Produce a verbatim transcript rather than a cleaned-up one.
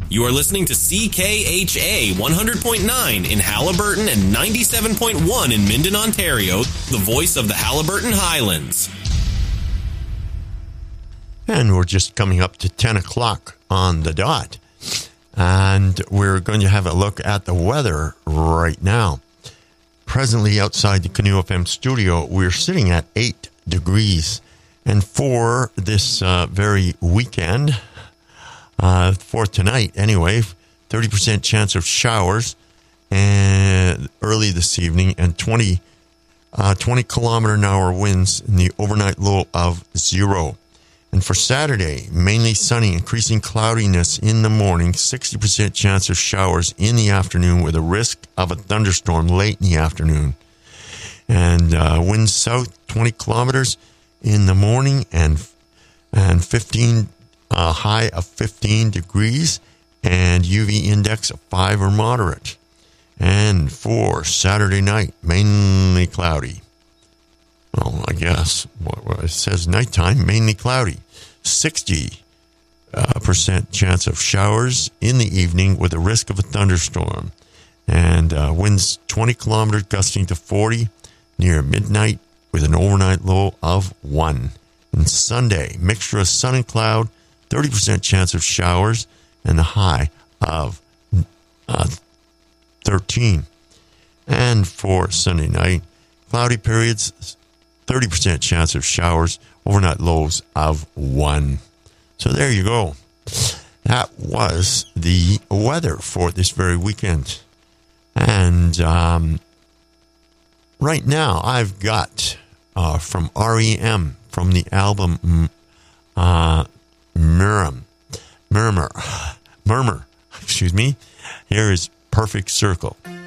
You are listening to C K H A one hundred point nine in Haliburton and ninety-seven point one in Minden, Ontario, the voice of the Haliburton Highlands. And we're just coming up to ten o'clock on the dot. And we're going to have a look at the weather right now. Presently outside the Canoe F M studio, we're sitting at eight degrees. And for this uh, very weekend, uh, for tonight anyway, thirty percent chance of showers and early this evening, and twenty, uh, twenty kilometer an hour winds in the overnight low of zero. And for Saturday, mainly sunny, increasing cloudiness in the morning, sixty percent chance of showers in the afternoon with a risk of a thunderstorm late in the afternoon. And uh, winds south twenty kilometers in the morning, and and fifteen uh, high of fifteen degrees, and U V index of five or moderate. And for Saturday night, mainly cloudy. Well, I guess what it says nighttime, mainly cloudy. sixty percent chance of showers in the evening with a risk of a thunderstorm. And uh, winds twenty kilometers gusting to forty near midnight with an overnight low of one. And Sunday, mixture of sun and cloud, thirty percent chance of showers, and a high of uh, thirteen. And for Sunday night, cloudy periods, thirty percent chance of showers, overnight lows of one. So there you go. That was the weather for this very weekend. And um, right now I've got uh, from R E M, from the album uh, Murmur, Murmur, Murmur, excuse me, here is Perfect Circle.